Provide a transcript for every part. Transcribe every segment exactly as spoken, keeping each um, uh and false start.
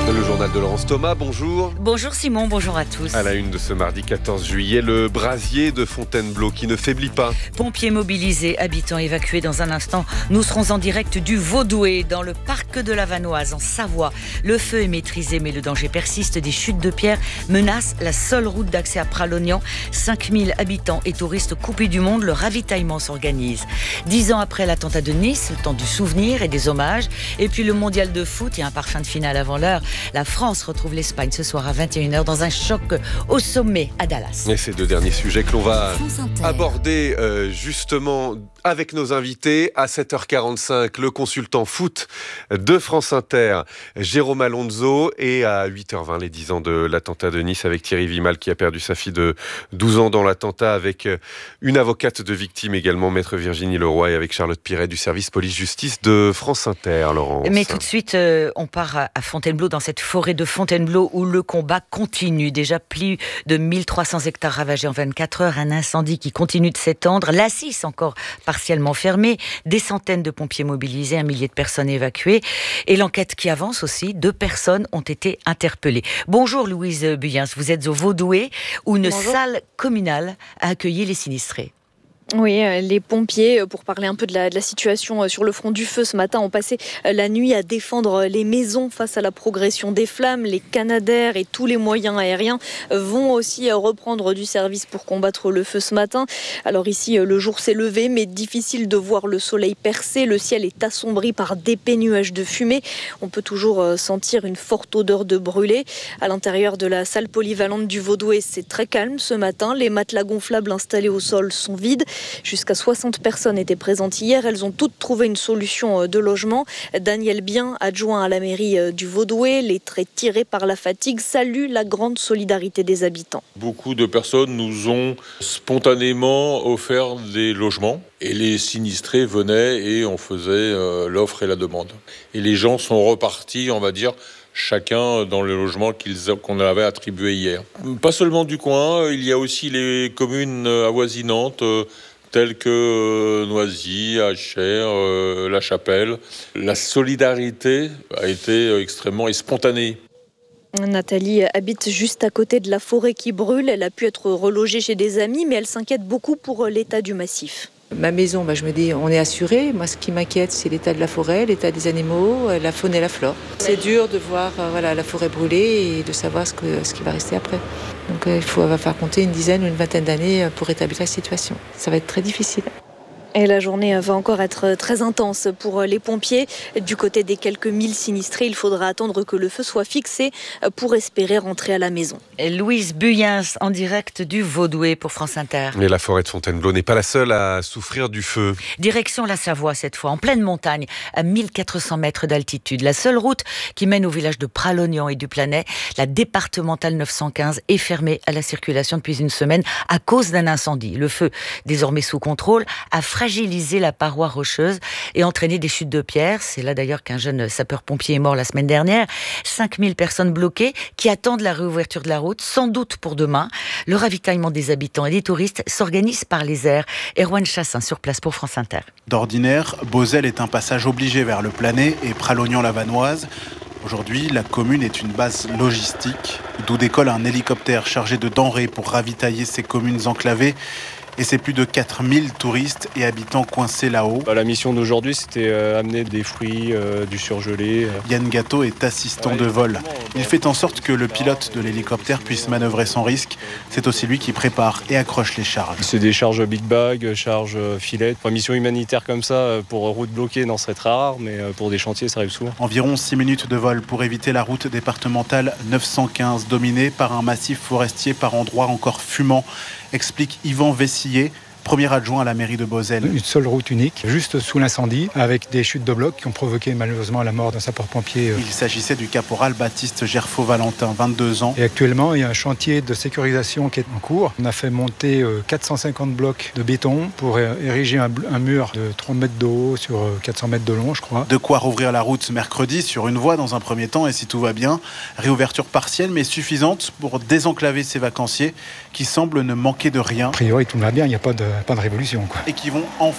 Le journal de Laurence Thomas, bonjour. Bonjour Simon, bonjour à tous. À la une de ce mardi quatorze juillet, le brasier de Fontainebleau qui ne faiblit pas. Pompiers mobilisés, habitants évacués. Dans un instant, nous serons en direct du Vaudoué, dans le parc de la Vanoise, en Savoie. Le feu est maîtrisé, mais le danger persiste. Des chutes de pierres menacent la seule route d'accès à Pralognan. cinq mille habitants et touristes coupés du monde, le ravitaillement s'organise. Dix ans après l'attentat de Nice, le temps du souvenir et des hommages. Et puis le mondial de foot, il y a un parfum de finale avant l'heure. La France retrouve l'Espagne ce soir à vingt et une heures dans un choc au sommet à Dallas. Et ces deux derniers sujets que l'on va aborder euh, justement avec nos invités à sept heures quarante-cinq, le consultant foot de France Inter, Jérôme Alonso, et à huit heures vingt, les dix ans de l'attentat de Nice avec Thierry Vimal qui a perdu sa fille de douze ans dans l'attentat, avec une avocate de victime également, maître Virginie Leroy, et avec Charlotte Piret du service police-justice de France Inter, Laurence. Mais tout de suite, euh, on part à Fontainebleau, dans cette forêt de Fontainebleau où le combat continue. Déjà plus de mille trois cents hectares ravagés en vingt-quatre heures, un incendie qui continue de s'étendre, l'A six encore partiellement fermée, des centaines de pompiers mobilisés, un millier de personnes évacuées, et l'enquête qui avance aussi, deux personnes ont été interpellées. Bonjour Louise Buyens, vous êtes au Vaudoué, où une Bonjour. salle communale a accueilli les sinistrés. Oui, les pompiers, pour parler un peu de la, de la situation sur le front du feu ce matin, ont passé la nuit à défendre les maisons face à la progression des flammes. Les Canadair et tous les moyens aériens vont aussi reprendre du service pour combattre le feu ce matin. Alors ici, le jour s'est levé, mais difficile de voir le soleil percer. Le ciel est assombri par d'épais nuages de fumée. On peut toujours sentir une forte odeur de brûlé. À l'intérieur de la salle polyvalente du Vaudoué, c'est très calme ce matin. Les matelas gonflables installés au sol sont vides. Jusqu'à soixante personnes étaient présentes hier. Elles ont toutes trouvé une solution de logement. Daniel Bien, adjoint à la mairie du Vaudoué, les traits tirés par la fatigue, salue la grande solidarité des habitants. Beaucoup de personnes nous ont spontanément offert des logements. Et les sinistrés venaient et on faisait euh, l'offre et la demande. Et les gens sont repartis, on va dire, chacun dans le logement qu'ils, qu'on avait attribué hier. Pas seulement du coin, il y a aussi les communes avoisinantes, euh, telles que euh, Noisy, Achères, euh, La Chapelle. La solidarité a été extrêmement et spontanée. Nathalie habite juste à côté de la forêt qui brûle. Elle a pu être relogée chez des amis, mais elle s'inquiète beaucoup pour l'état du massif. Ma maison, bah, je me dis, on est assuré. Moi, ce qui m'inquiète, c'est l'état de la forêt, l'état des animaux, la faune et la flore. C'est dur de voir euh, voilà, la forêt brûler et de savoir ce, que, ce qui va rester après. Donc, euh, il faut, va falloir compter une dizaine ou une vingtaine d'années pour rétablir la situation. Ça va être très difficile. Et la journée va encore être très intense pour les pompiers. Du côté des quelques mille sinistrés, il faudra attendre que le feu soit fixé pour espérer rentrer à la maison. Et Louise Buyens, en direct du Vaudoué pour France Inter. Mais la forêt de Fontainebleau n'est pas la seule à souffrir du feu. Direction la Savoie cette fois, en pleine montagne, à mille quatre cents mètres d'altitude. La seule route qui mène au village de Pralognan et du Planay, la départementale neuf cent quinze, est fermée à la circulation depuis une semaine à cause d'un incendie. Le feu, désormais sous contrôle, a fragiliser la paroi rocheuse et entraîner des chutes de pierres. C'est là d'ailleurs qu'un jeune sapeur-pompier est mort la semaine dernière. cinq mille personnes bloquées qui attendent la réouverture de la route, sans doute pour demain. Le ravitaillement des habitants et des touristes s'organise par les airs. Erwan Chassin sur place pour France Inter. D'ordinaire, Beauzelle est un passage obligé vers le Planay et Pralognan-la-Vanoise. Aujourd'hui, la commune est une base logistique, d'où décolle un hélicoptère chargé de denrées pour ravitailler ces communes enclavées. Et c'est plus de quatre mille touristes et habitants coincés là-haut. La mission d'aujourd'hui, c'était euh, amener des fruits, euh, du surgelé. Euh. Yann Gâteau est assistant ouais, de vol. Il fait en sorte que le pilote de l'hélicoptère puisse manœuvrer sans risque. C'est aussi lui qui prépare et accroche les charges. C'est des charges big bag, charges filet. Enfin, mission humanitaire comme ça, pour route bloquée, non, ce serait très rare, mais pour des chantiers, ça arrive souvent. Environ six minutes de vol pour éviter la route départementale neuf cent quinze, dominée par un massif forestier par endroits encore fumant, explique Yvan Vessier, premier adjoint à la mairie de Beauzelle. Une seule route unique, juste sous l'incendie, avec des chutes de blocs qui ont provoqué malheureusement la mort d'un sapeur-pompier. Il s'agissait du caporal Baptiste Gerfaux-Valentin, vingt-deux ans. Et actuellement, il y a un chantier de sécurisation qui est en cours. On a fait monter quatre cent cinquante blocs de béton pour ériger un, un mur de trente mètres de haut sur quatre cents mètres de long, je crois. De quoi rouvrir la route mercredi sur une voie dans un premier temps, et si tout va bien, réouverture partielle mais suffisante pour désenclaver ces vacanciers qui semblent ne manquer de rien. A priori, tout va bien, il n'y a pas de, pas de révolution, quoi. Et qui vont enfin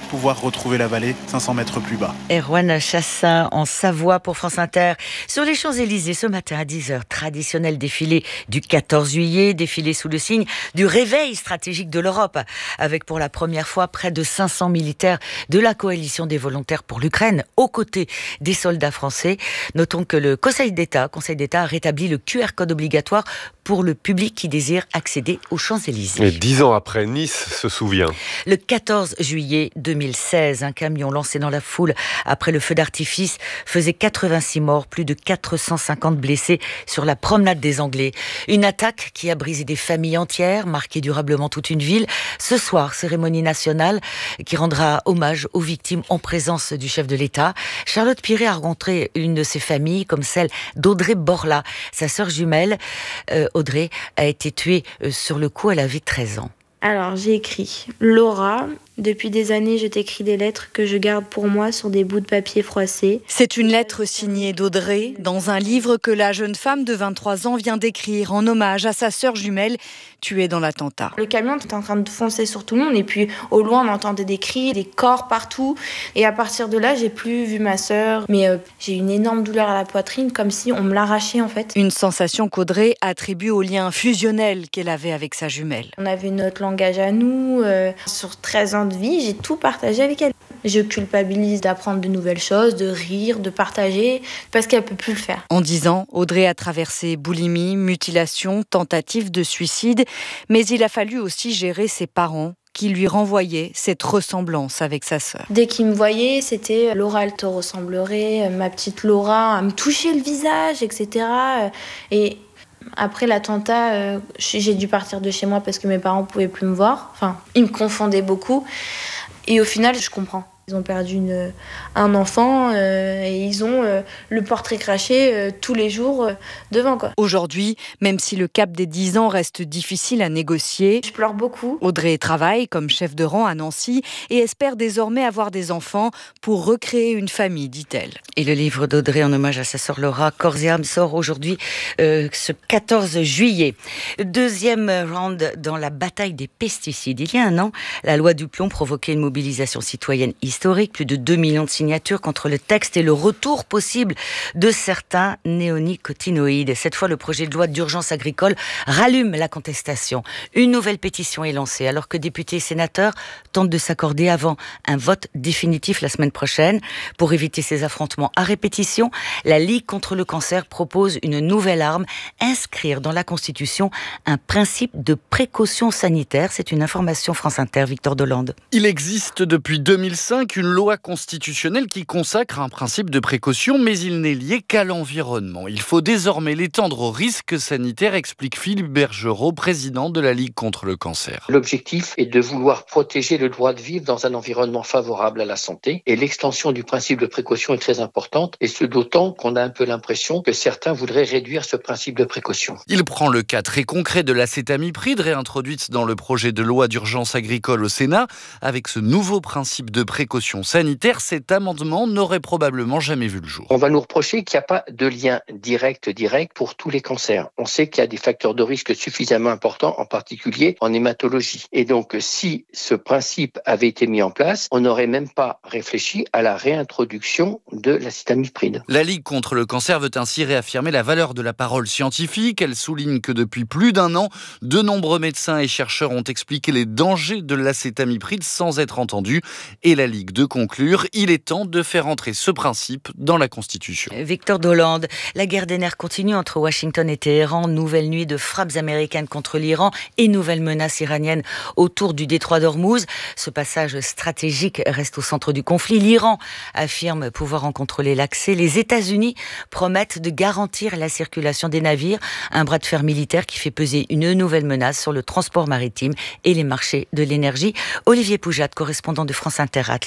pouvoir retrouver la vallée cinq cents mètres plus bas. Erwan Chassin en Savoie pour France Inter. Sur les Champs-Élysées ce matin à dix heures, traditionnel défilé du quatorze juillet, défilé sous le signe du réveil stratégique de l'Europe, avec pour la première fois près de cinq cents militaires de la coalition des volontaires pour l'Ukraine, aux côtés des soldats français. Notons que le Conseil d'État, Conseil d'État a rétabli le Q R code obligatoire pour le public qui désire accéder aux Champs-Élysées. Et dix ans après, Nice se souvient. Le quatorze juillet deux mille seize, un camion lancé dans la foule après le feu d'artifice faisait quatre-vingt-six morts, plus de quatre cent cinquante blessés sur la promenade des Anglais. Une attaque qui a brisé des familles entières, marqué durablement toute une ville. Ce soir, cérémonie nationale qui rendra hommage aux victimes en présence du chef de l'État. Charlotte Piret a rencontré une de ces familles, comme celle d'Audrey Borla, sa sœur jumelle. Euh, Audrey a été tuée euh, sur le coup, elle avait treize ans. Alors, j'ai écrit Laura. Depuis des années, je t'écris des lettres que je garde pour moi sur des bouts de papier froissés. C'est une lettre signée d'Audrey, dans un livre que la jeune femme de vingt-trois ans vient d'écrire en hommage à sa sœur jumelle, tuée dans l'attentat. Le camion était en train de foncer sur tout le monde et puis au loin, on entendait des cris, des corps partout. Et à partir de là, j'ai plus vu ma sœur. Mais euh, j'ai eu une énorme douleur à la poitrine, comme si on me l'arrachait en fait. Une sensation qu'Audrey attribue au lien fusionnel qu'elle avait avec sa jumelle. On avait notre langage à nous. Euh, sur treize ans de vie, j'ai tout partagé avec elle. Je culpabilise d'apprendre de nouvelles choses, de rire, de partager, parce qu'elle peut plus le faire. En dix ans, Audrey a traversé boulimie, mutilation, tentative de suicide, mais il a fallu aussi gérer ses parents qui lui renvoyaient cette ressemblance avec sa sœur. Dès qu'il me voyait, c'était « Laura, elle te ressemblerait, ma petite Laura », à me toucher le visage, et cetera. Et après l'attentat, euh, j'ai dû partir de chez moi parce que mes parents ne pouvaient plus me voir. Enfin, ils me confondaient beaucoup. Et au final, je comprends. Ils ont perdu une, un enfant euh, et ils ont euh, le portrait craché euh, tous les jours euh, devant, quoi. Aujourd'hui, même si le cap des dix ans reste difficile à négocier, je pleure beaucoup. Audrey travaille comme chef de rang à Nancy et espère désormais avoir des enfants pour recréer une famille, dit-elle. Et le livre d'Audrey en hommage à sa sœur Laura, Corps et âme, sort aujourd'hui euh, ce quatorze juillet. Deuxième round dans la bataille des pesticides. Il y a un an, la loi Duplon provoquait une mobilisation citoyenne historique. Plus de deux millions de signatures contre le texte et le retour possible de certains néonicotinoïdes. Cette fois, le projet de loi d'urgence agricole rallume la contestation. Une nouvelle pétition est lancée alors que députés et sénateurs tentent de s'accorder avant un vote définitif la semaine prochaine. Pour éviter ces affrontements à répétition, la Ligue contre le cancer propose une nouvelle arme, inscrire dans la Constitution un principe de précaution sanitaire. C'est une information France Inter, Victor Dolande. Il existe depuis deux mille cinq une loi constitutionnelle qui consacre un principe de précaution, mais il n'est lié qu'à l'environnement. Il faut désormais l'étendre aux risques sanitaires, explique Philippe Bergerot, président de la Ligue contre le cancer. L'objectif est de vouloir protéger le droit de vivre dans un environnement favorable à la santé, et l'extension du principe de précaution est très importante, et ce d'autant qu'on a un peu l'impression que certains voudraient réduire ce principe de précaution. Il prend le cas très concret de l'acétamipride, réintroduite dans le projet de loi d'urgence agricole au Sénat. Avec ce nouveau principe de précaution sanitaire, cet amendement n'aurait probablement jamais vu le jour. On va nous reprocher qu'il n'y a pas de lien direct direct pour tous les cancers. On sait qu'il y a des facteurs de risque suffisamment importants, en particulier en hématologie. Et donc, si ce principe avait été mis en place, on n'aurait même pas réfléchi à la réintroduction de l'acétamipride. La Ligue contre le cancer veut ainsi réaffirmer la valeur de la parole scientifique. Elle souligne que depuis plus d'un an, de nombreux médecins et chercheurs ont expliqué les dangers de l'acétamipride sans être entendus. Et la Ligue de conclure, il est temps de faire entrer ce principe dans la Constitution. Victor Dolande, la guerre des nerfs continue entre Washington et Téhéran. Nouvelle nuit de frappes américaines contre l'Iran et nouvelle menace iranienne autour du détroit d'Ormuz. Ce passage stratégique reste au centre du conflit. L'Iran affirme pouvoir en contrôler l'accès. Les États-Unis promettent de garantir la circulation des navires. Un bras de fer militaire qui fait peser une nouvelle menace sur le transport maritime et les marchés de l'énergie. Olivier Poujade, correspondant de France Inter à Atlanta.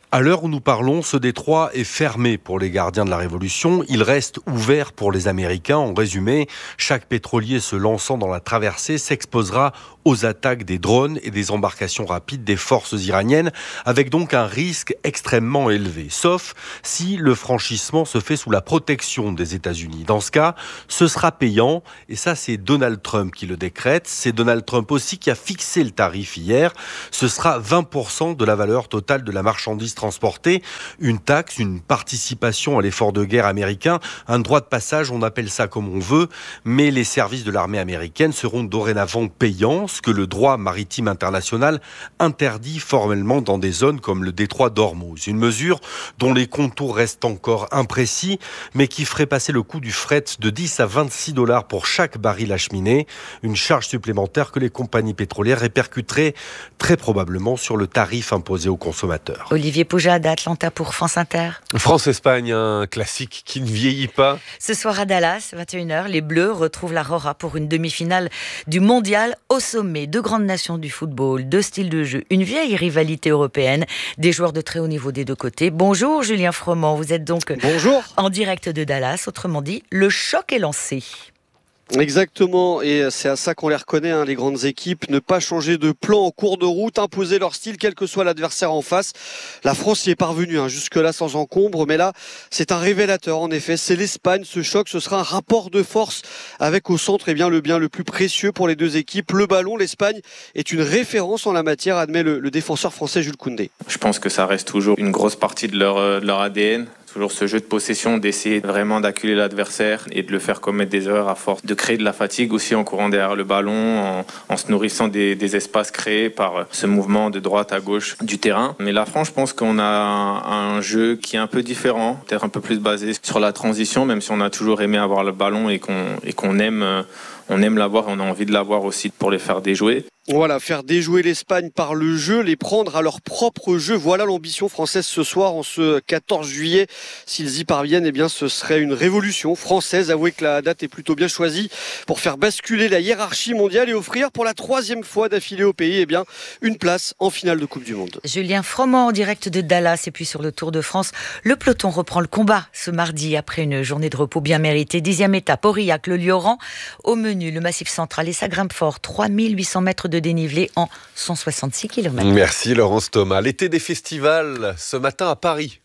À l'heure où nous parlons, ce détroit est fermé pour les gardiens de la Révolution. Il reste ouvert pour les Américains. En résumé, chaque pétrolier se lançant dans la traversée s'exposera aux attaques des drones et des embarcations rapides des forces iraniennes, avec donc un risque extrêmement élevé, sauf si le franchissement se fait sous la protection des États-Unis. Dans ce cas, ce sera payant, et ça c'est Donald Trump qui le décrète. C'est Donald Trump aussi qui a fixé le tarif hier. Ce sera vingt pour cent de la valeur totale de la marchandise transportée, une taxe, une participation à l'effort de guerre américain, un droit de passage, on appelle ça comme on veut, mais les services de l'armée américaine seront dorénavant payants, ce que le droit maritime international interdit formellement dans des zones comme le détroit d'Ormuz. Une mesure dont les contours restent encore imprécis, mais qui ferait passer le coût du fret de dix à vingt-six dollars pour chaque baril acheminé, une charge supplémentaire que les compagnies pétrolières répercuteraient très probablement sur le tarif imposé aux consommateurs. Olivier Poujade à Atlanta pour France Inter. France-Espagne, un classique qui ne vieillit pas. Ce soir à Dallas, vingt et une heures, les Bleus retrouvent la Rora pour une demi-finale du Mondial au sommet. Deux grandes nations du football, deux styles de jeu, une vieille rivalité européenne, des joueurs de très haut niveau des deux côtés. Bonjour Julien Froment, vous êtes donc Bonjour. En direct de Dallas. Autrement dit, le choc est lancé. Exactement, et c'est à ça qu'on les reconnaît, hein, les grandes équipes, ne pas changer de plan en cours de route, imposer leur style quel que soit l'adversaire en face. La France y est parvenue, hein, jusque-là sans encombre, mais là c'est un révélateur en effet, c'est l'Espagne. Ce choc, ce sera un rapport de force avec au centre eh bien, le bien le plus précieux pour les deux équipes, le ballon. L'Espagne est une référence en la matière, admet le, le défenseur français Jules Koundé. Je pense que ça reste toujours une grosse partie de leur, de leur A D N. Toujours ce jeu de possession, d'essayer vraiment d'acculer l'adversaire et de le faire commettre des erreurs à force de créer de la fatigue aussi en courant derrière le ballon, en, en se nourrissant des, des espaces créés par ce mouvement de droite à gauche du terrain. Mais la France, je pense qu'on a un, un jeu qui est un peu différent, peut-être un peu plus basé sur la transition, même si on a toujours aimé avoir le ballon et qu'on, et qu'on aime, on aime l'avoir et on a envie de l'avoir aussi pour les faire déjouer. Voilà, faire déjouer l'Espagne par le jeu, les prendre à leur propre jeu. Voilà l'ambition française ce soir, en ce quatorze juillet. S'ils y parviennent, eh bien, ce serait une révolution française. Avouez que la date est plutôt bien choisie pour faire basculer la hiérarchie mondiale et offrir pour la troisième fois d'affilée au pays, eh bien, une place en finale de Coupe du Monde. Julien Froment en direct de Dallas. Et puis sur le Tour de France, le peloton reprend le combat ce mardi après une journée de repos bien méritée. Dixième étape, Aurillac, le Lioran. Au menu, le Massif central et ça grimpe fort. trois mille huit cents mètres de dénivelé en cent soixante-six kilomètres. Merci Laurence Thomas. L'été des festivals ce matin à Paris.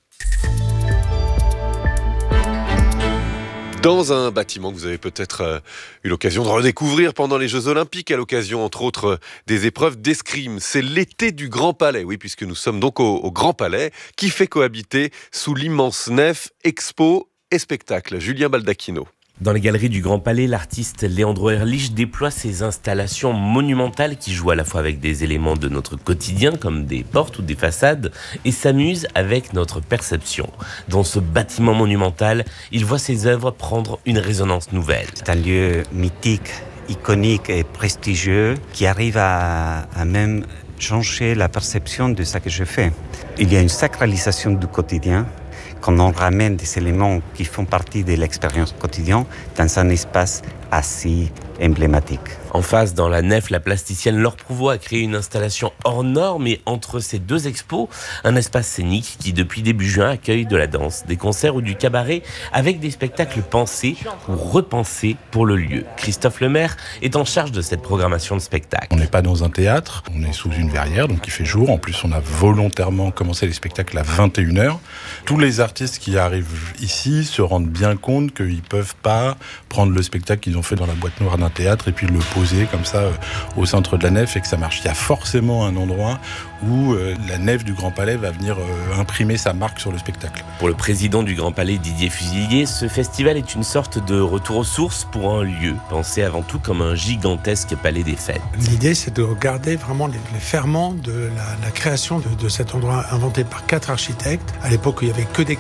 Dans un bâtiment que vous avez peut-être eu l'occasion de redécouvrir pendant les Jeux Olympiques, à l'occasion entre autres des épreuves d'escrime. C'est l'été du Grand Palais, oui, puisque nous sommes donc au, au Grand Palais, qui fait cohabiter sous l'immense nef expo et spectacle. Julien Baldacchino. Dans les galeries du Grand Palais, l'artiste Leandro Erlich déploie ses installations monumentales qui jouent à la fois avec des éléments de notre quotidien comme des portes ou des façades et s'amuse avec notre perception. Dans ce bâtiment monumental, il voit ses œuvres prendre une résonance nouvelle. C'est un lieu mythique, iconique et prestigieux qui arrive à, à même changer la perception de ce que je fais. Il y a une sacralisation du quotidien. Quand on ramène des éléments qui font partie de l'expérience quotidienne dans un espace assez emblématique. En face, dans la nef, la plasticienne Laure Prouvost a créé une installation hors norme et entre ces deux expos, un espace scénique qui, depuis début juin, accueille de la danse, des concerts ou du cabaret avec des spectacles pensés ou repensés pour le lieu. Christophe Lemaire est en charge de cette programmation de spectacles. On n'est pas dans un théâtre, on est sous une verrière, donc il fait jour. En plus, on a volontairement commencé les spectacles à vingt et une heures. Tous les artistes qui arrivent ici se rendent bien compte qu'ils ne peuvent pas prendre le spectacle qu'ils ont fait dans la boîte noire d'un théâtre et puis le poser comme ça euh, au centre de la nef et que ça marche. Il y a forcément un endroit où euh, la nef du Grand Palais va venir euh, imprimer sa marque sur le spectacle. Pour le président du Grand Palais, Didier Fusilier, ce festival est une sorte de retour aux sources pour un lieu, pensé avant tout comme un gigantesque palais des fêtes. L'idée, c'est de regarder vraiment les, les ferments de la, la création de, de cet endroit inventé par quatre architectes. À l'époque, il n'y avait que des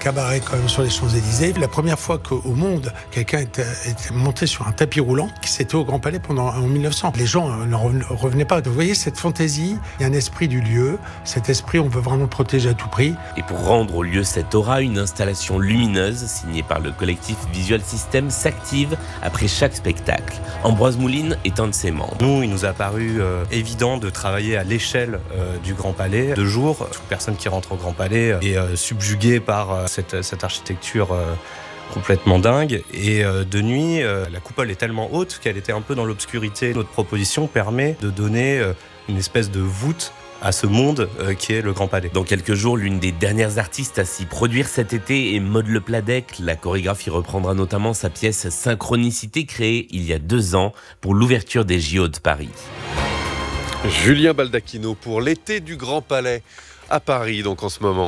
cabaret quand même sur les Champs-Élysées. La première fois qu'au monde, quelqu'un était, était monté sur un tapis roulant, c'était au Grand Palais pendant, en mille neuf cents. Les gens ne revenaient pas. Vous voyez cette fantaisie, il y a un esprit du lieu. Cet esprit, on veut vraiment le protéger à tout prix. Et pour rendre au lieu cette aura, une installation lumineuse, signée par le collectif Visual System, s'active après chaque spectacle. Ambroise Mouline est un de ses membres. Nous, il nous a paru euh, évident de travailler à l'échelle euh, du Grand Palais. De jour, toute personne qui rentre au Grand Palais est euh, subjuguée par euh, cette, cette architecture euh, complètement dingue. Et euh, de nuit, euh, la coupole est tellement haute qu'elle était un peu dans l'obscurité. Notre proposition permet de donner euh, une espèce de voûte à ce monde euh, qui est le Grand Palais. Dans quelques jours, l'une des dernières artistes à s'y produire cet été est Maud Le Pladec. La chorégraphe y reprendra notamment sa pièce Synchronicité, créée il y a deux ans pour l'ouverture des J O de Paris. Julien Baldacchino pour l'été du Grand Palais à Paris, donc en ce moment.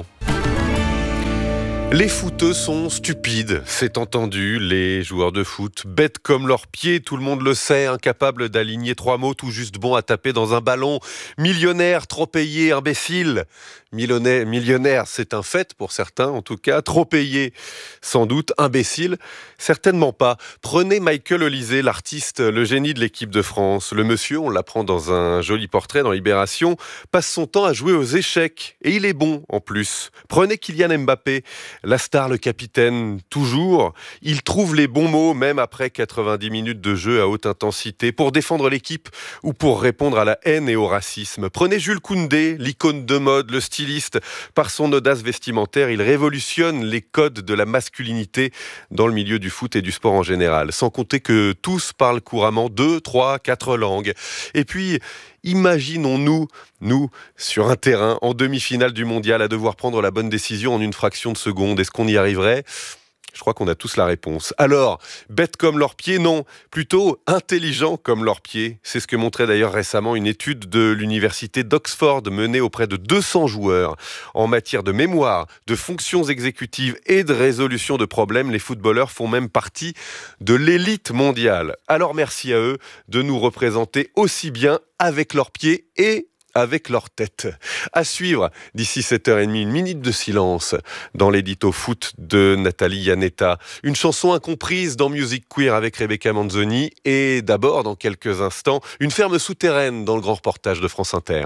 Les footeux sont stupides, c'est entendu, les joueurs de foot, bêtes comme leurs pieds, tout le monde le sait, incapables d'aligner trois mots tout juste bons à taper dans un ballon, millionnaire, trop payé, imbécile. Millionnaire, millionnaire, c'est un fait pour certains en tout cas, trop payé sans doute, imbécile, certainement pas. Prenez Michael Olysée, l'artiste, le génie de l'équipe de France. Le monsieur, on l'apprend dans un joli portrait dans Libération, passe son temps à jouer aux échecs, et il est bon en plus. Prenez Kylian Mbappé, la star, le capitaine, toujours. Il trouve les bons mots, même après quatre-vingt-dix minutes de jeu à haute intensité, pour défendre l'équipe ou pour répondre à la haine et au racisme. Prenez Jules Koundé, l'icône de mode, le styliste. Par son audace vestimentaire, il révolutionne les codes de la masculinité dans le milieu du foot et du sport en général. Sans compter que tous parlent couramment deux, trois, quatre langues. Et puis, imaginons-nous, nous, sur un terrain, en demi-finale du mondial, à devoir prendre la bonne décision en une fraction de seconde. Est-ce qu'on y arriverait ? Je crois qu'on a tous la réponse. Alors, bêtes comme leurs pieds, non. Plutôt intelligents comme leurs pieds. C'est ce que montrait d'ailleurs récemment une étude de l'université d'Oxford menée auprès de deux cents joueurs. En matière de mémoire, de fonctions exécutives et de résolution de problèmes, les footballeurs font même partie de l'élite mondiale. Alors merci à eux de nous représenter aussi bien avec leurs pieds et avec leur tête. À suivre, d'ici sept heures trente, une minute de silence dans l'édito foot de Nathalie Iannetta. Une chanson incomprise dans Music Queer avec Rebecca Manzoni. Et d'abord, dans quelques instants, une ferme souterraine dans le grand reportage de France Inter.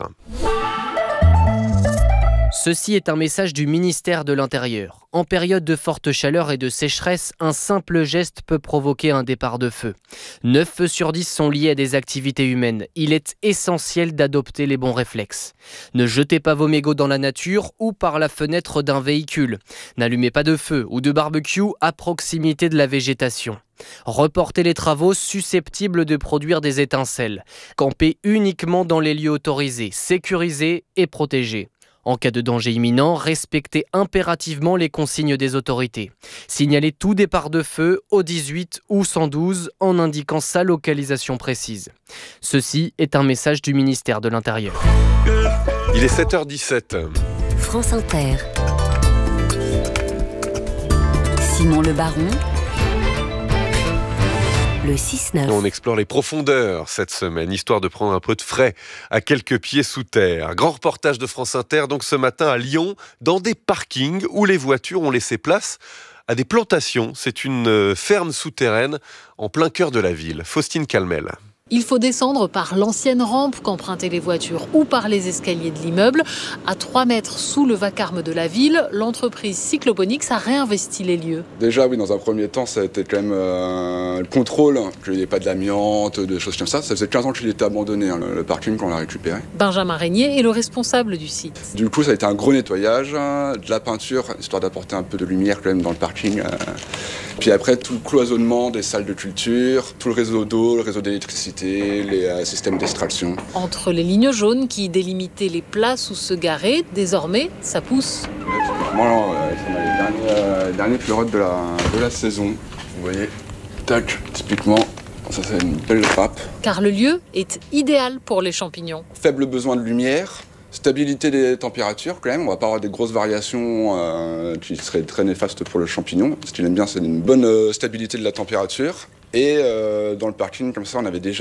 Ceci est un message du ministère de l'Intérieur. En période de forte chaleur et de sécheresse, un simple geste peut provoquer un départ de feu. neuf feux sur dix sont liés à des activités humaines. Il est essentiel d'adopter les bons réflexes. Ne jetez pas vos mégots dans la nature ou par la fenêtre d'un véhicule. N'allumez pas de feu ou de barbecue à proximité de la végétation. Reportez les travaux susceptibles de produire des étincelles. Campez uniquement dans les lieux autorisés, sécurisés et protégés. En cas de danger imminent, respectez impérativement les consignes des autorités. Signalez tout départ de feu au dix-huit ou cent douze en indiquant sa localisation précise. Ceci est un message du ministère de l'Intérieur. Il est sept heures dix-sept. France Inter. Simon Le Baron. Le six neuf. On explore les profondeurs cette semaine, histoire de prendre un peu de frais à quelques pieds sous terre. Grand reportage de France Inter, donc ce matin à Lyon, dans des parkings où les voitures ont laissé place à des plantations. C'est une ferme souterraine en plein cœur de la ville. Faustine Calmel. Il faut descendre par l'ancienne rampe qu'empruntaient les voitures ou par les escaliers de l'immeuble. À trois mètres sous le vacarme de la ville, l'entreprise Cycloponics a réinvesti les lieux. Déjà, oui, dans un premier temps, ça a été quand même euh, le contrôle, qu'il n'y ait pas de l'amiante, de choses comme ça. Ça faisait quinze ans qu'il était abandonné, hein, le, le parking, quand on l'a récupéré. Benjamin Régnier est le responsable du site. Du coup, ça a été un gros nettoyage, de la peinture, histoire d'apporter un peu de lumière quand même dans le parking. Euh. Puis après, tout le cloisonnement des salles de culture, tout le réseau d'eau, le réseau d'électricité, les euh, systèmes d'extraction. Entre les lignes jaunes qui délimitaient les places où se garer, désormais, ça pousse. Typiquement, euh, c'est les derniers, euh, derniers pleurotes de la, de la saison. Vous voyez, tac, typiquement, ça c'est une belle frappe. Car le lieu est idéal pour les champignons. Faible besoin de lumière. Stabilité des températures quand même, on va pas avoir des grosses variations euh, qui seraient très néfastes pour le champignon. Ce qu'il aime bien, c'est une bonne euh, stabilité de la température. Et euh, dans le parking, comme ça, on avait déjà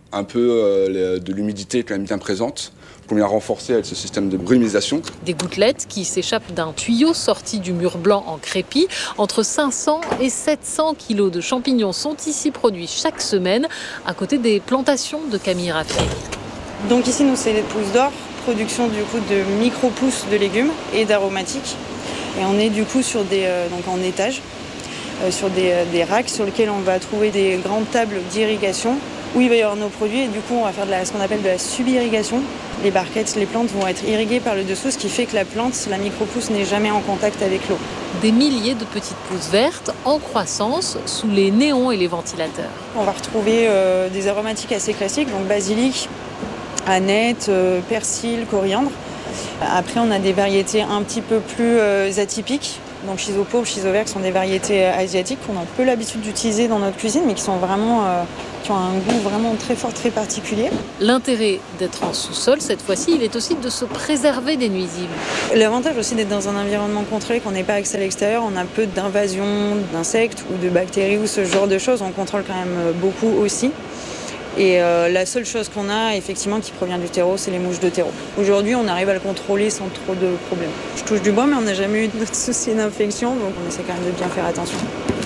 un peu euh, de l'humidité quand même bien présente, pour bien renforcer avec ce système de brumisation. Des gouttelettes qui s'échappent d'un tuyau sorti du mur blanc en crépi. Entre cinq cents et sept cents kilos de champignons sont ici produits chaque semaine, à côté des plantations de Camille Raffaire. Donc ici, nous, c'est les pousses d'or, production du coup de micro-pousses de légumes et d'aromatiques. Et on est du coup sur des, euh, donc en étage, euh, sur des, euh, des racks sur lesquels on va trouver des grandes tables d'irrigation où il va y avoir nos produits et du coup on va faire de la, ce qu'on appelle de la sub-irrigation. Les barquettes, les plantes vont être irriguées par le dessous, ce qui fait que la plante, la micro-pousse, n'est jamais en contact avec l'eau. Des milliers de petites pousses vertes en croissance sous les néons et les ventilateurs. On va retrouver euh, des aromatiques assez classiques, donc basilic, aneth, euh, persil, coriandre. Après, on a des variétés un petit peu plus euh, atypiques. Donc chisopo ou chisovert, qui sont des variétés euh, asiatiques qu'on a peu l'habitude d'utiliser dans notre cuisine, mais qui sont vraiment, euh, qui ont un goût vraiment très fort, très particulier. L'intérêt d'être en sous-sol, cette fois-ci, il est aussi de se préserver des nuisibles. L'avantage aussi d'être dans un environnement contrôlé, qu'on n'est pas accès à l'extérieur, on a peu d'invasion d'insectes ou de bactéries ou ce genre de choses. On contrôle quand même beaucoup aussi. Et euh, la seule chose qu'on a, effectivement, qui provient du terreau, c'est les mouches de terreau. Aujourd'hui, on arrive à le contrôler sans trop de problèmes. Je touche du bois, mais on n'a jamais eu de soucis d'infection, donc on essaie quand même de bien faire attention.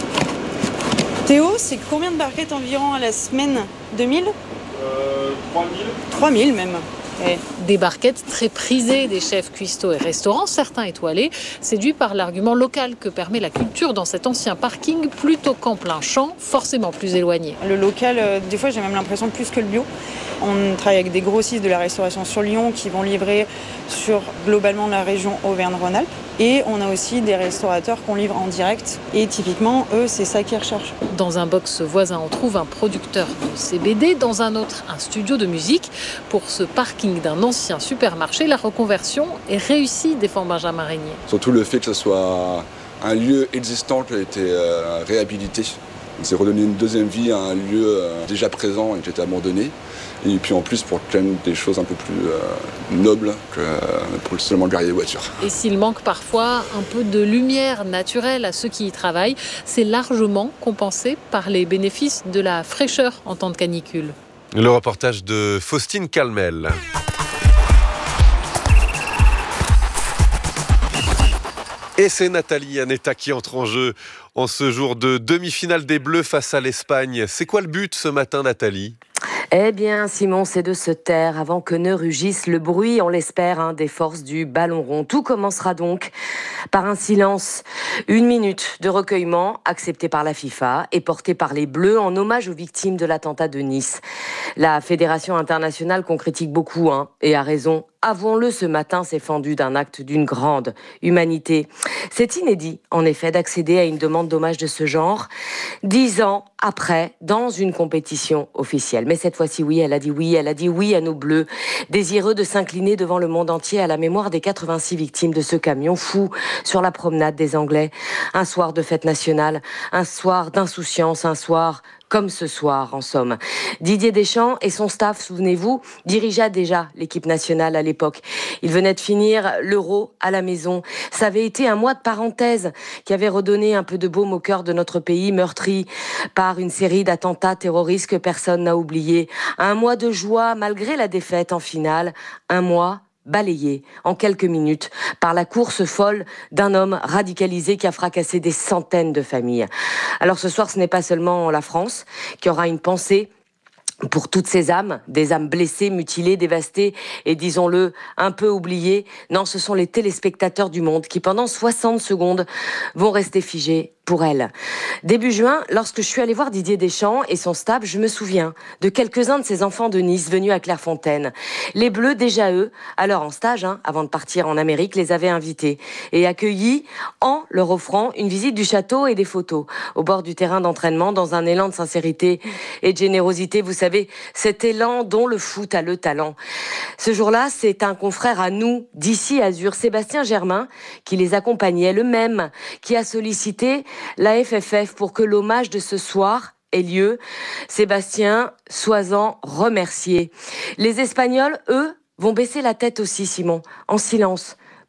Théo, c'est combien de barquettes environ à la semaine? deux mille euh, trois mille trois mille même. Ouais. Des barquettes très prisées des chefs cuistots et restaurants, certains étoilés, séduits par l'argument local que permet la culture dans cet ancien parking plutôt qu'en plein champ, forcément plus éloigné. Le local, euh, des fois j'ai même l'impression plus que le bio. On travaille avec des grossistes de la restauration sur Lyon qui vont livrer sur globalement la région Auvergne-Rhône-Alpes. Et on a aussi des restaurateurs qu'on livre en direct. Et typiquement, eux, c'est ça qu'ils recherchent. Dans un box voisin, on trouve un producteur de C B D. Dans un autre, un studio de musique. Pour ce parking d'un ancien supermarché, la reconversion est réussie, défend Benjamin Régnier. Surtout le fait que ce soit un lieu existant qui a été euh, réhabilité. C'est redonner une deuxième vie à un lieu euh, déjà présent et qui était abandonné. Et puis en plus pour quand même des choses un peu plus euh, nobles que euh, pour seulement garer des voitures. Et s'il manque parfois un peu de lumière naturelle à ceux qui y travaillent, c'est largement compensé par les bénéfices de la fraîcheur en temps de canicule. Le reportage de Faustine Calmel. Et c'est Nathalie Anetta qui entre en jeu en ce jour de demi-finale des Bleus face à l'Espagne. C'est quoi le but ce matin, Nathalie ? Eh bien, Simon, c'est de se taire avant que ne rugisse le bruit, on l'espère, hein, des forces du ballon rond. Tout commencera donc par un silence. Une minute de recueillement accepté par la FIFA et porté par les Bleus en hommage aux victimes de l'attentat de Nice. La Fédération internationale qu'on critique beaucoup, hein, et a raison. Avouons-le, ce matin s'est fendu d'un acte d'une grande humanité. C'est inédit, en effet, d'accéder à une demande d'hommage de ce genre, dix ans après, dans une compétition officielle. Mais cette fois-ci, oui, elle a dit oui, elle a dit oui à nos Bleus, désireux de s'incliner devant le monde entier à la mémoire des quatre-vingt-six victimes de ce camion fou sur la promenade des Anglais. Un soir de fête nationale, un soir d'insouciance, un soir comme ce soir, en somme. Didier Deschamps et son staff, souvenez-vous, dirigeaient déjà l'équipe nationale à l'époque. Il venait de finir l'Euro à la maison. Ça avait été un mois de parenthèse qui avait redonné un peu de baume au cœur de notre pays, meurtri par une série d'attentats terroristes que personne n'a oubliés. Un mois de joie malgré la défaite en finale. Un mois balayé en quelques minutes par la course folle d'un homme radicalisé qui a fracassé des centaines de familles. Alors ce soir, ce n'est pas seulement la France qui aura une pensée pour toutes ces âmes, des âmes blessées, mutilées, dévastées et, disons-le, un peu oubliées. Non, ce sont les téléspectateurs du monde qui, pendant soixante secondes, vont rester figés pour elle. Début juin, lorsque je suis allée voir Didier Deschamps et son staff, je me souviens de quelques-uns de ces enfants de Nice venus à Clairefontaine. Les Bleus, déjà eux, alors en stage, hein, avant de partir en Amérique, les avaient invités et accueillis en leur offrant une visite du château et des photos au bord du terrain d'entraînement dans un élan de sincérité et de générosité. Vous savez, cet élan dont le foot a le talent. Ce jour-là, c'est un confrère à nous d'ici Azur, Sébastien Germain, qui les accompagnait, le même qui a sollicité la F F F pour que l'hommage de ce soir ait lieu. Sébastien, sois-en remercié. Les Espagnols, eux, vont baisser la tête aussi, Simon, en silence,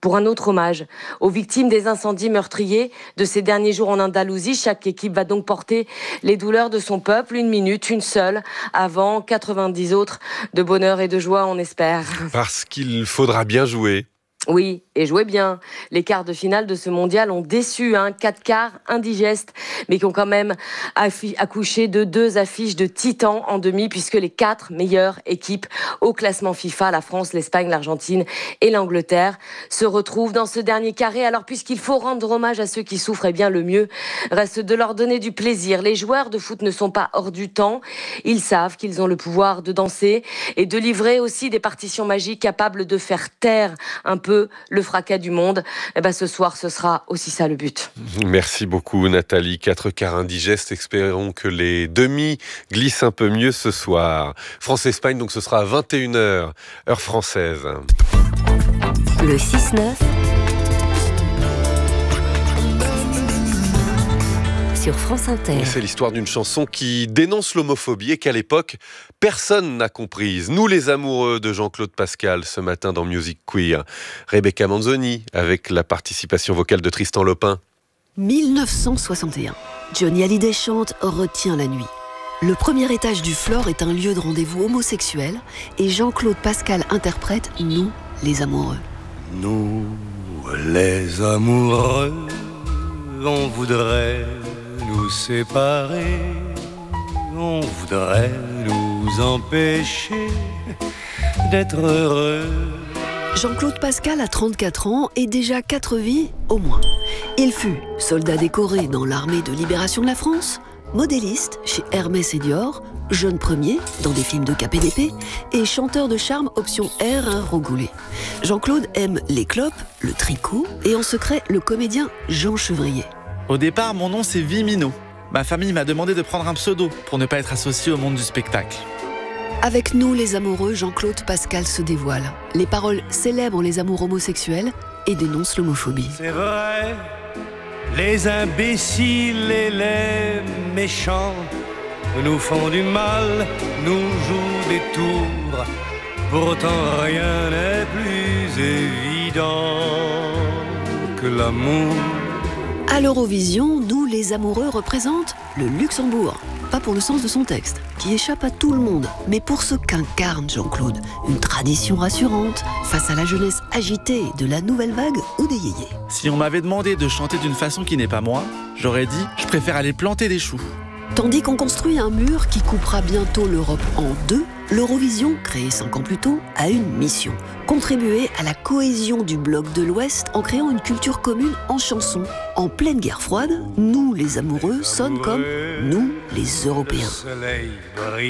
pour un autre hommage aux victimes des incendies meurtriers de ces derniers jours en Andalousie. Chaque équipe va donc porter les douleurs de son peuple, une minute, une seule, avant quatre-vingt-dix autres de bonheur et de joie, on espère. Parce qu'il faudra bien jouer. Oui, et jouez bien. Les quarts de finale de ce mondial ont déçu, hein, quatre quarts indigestes, mais qui ont quand même affi- accouché de deux affiches de titans en demi, puisque les quatre meilleures équipes au classement FIFA, la France, l'Espagne, l'Argentine et l'Angleterre, se retrouvent dans ce dernier carré. Alors, puisqu'il faut rendre hommage à ceux qui souffrent, eh bien, le mieux reste de leur donner du plaisir. Les joueurs de foot ne sont pas hors du temps. Ils savent qu'ils ont le pouvoir de danser et de livrer aussi des partitions magiques capables de faire taire un peu le fracas du monde. Et ben ce soir, ce sera aussi ça le but. Merci beaucoup Nathalie. Quatre quarts indigestes. Espérons que les demi glissent un peu mieux ce soir. France-Espagne, donc ce sera à vingt et une heures, heure française. Le six neuf sur France Inter. Et c'est l'histoire d'une chanson qui dénonce l'homophobie et qu'à l'époque, personne n'a comprise. Nous les amoureux de Jean-Claude Pascal, ce matin dans Music Queer. Rebecca Manzoni, avec la participation vocale de Tristan Lopin. mille neuf cent soixante et un. Johnny Hallyday chante « Retiens la nuit ». Le premier étage du Flore est un lieu de rendez-vous homosexuel et Jean-Claude Pascal interprète « Nous, les amoureux ». Nous, les amoureux, on voudrait nous séparer, on voudrait nous empêcher d'être heureux. Jean-Claude Pascal a trente-quatre ans et déjà quatre vies au moins. Il fut soldat décoré dans l'armée de libération de la France, modéliste chez Hermès et Dior, jeune premier dans des films de K P D P et chanteur de charme option R un Rougoulé. Jean-Claude aime les clopes, le tricot et en secret le comédien Jean Chevrier. Au départ, mon nom c'est Vimino. Ma famille m'a demandé de prendre un pseudo pour ne pas être associé au monde du spectacle. Avec Nous les amoureux, Jean-Claude Pascal se dévoile. Les paroles célèbrent les amours homosexuels et dénoncent l'homophobie. C'est vrai, les imbéciles et les méchants nous font du mal, nous jouent des tours. Pourtant rien n'est plus évident que l'amour. À l'Eurovision, Nous les amoureux représentent le Luxembourg. Pas pour le sens de son texte, qui échappe à tout le monde, mais pour ce qu'incarne Jean-Claude. Une tradition rassurante face à la jeunesse agitée de la nouvelle vague ou des yéyés. Si on m'avait demandé de chanter d'une façon qui n'est pas moi, j'aurais dit « je préfère aller planter des choux ». Tandis qu'on construit un mur qui coupera bientôt l'Europe en deux, l'Eurovision, créée cinq ans plus tôt, a une mission. Contribuer à la cohésion du bloc de l'Ouest en créant une culture commune en chansons. En pleine guerre froide, Nous les amoureux sonnent comme Nous les Européens.